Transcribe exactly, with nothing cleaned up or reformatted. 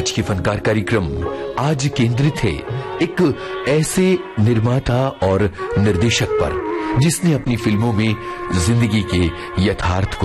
आज की फनकार कार्यक्रम आज केंद्रित है एक ऐसे निर्माता और निर्देशक पर जिसने अपनी फिल्मों में जिंदगी के यथार्थ को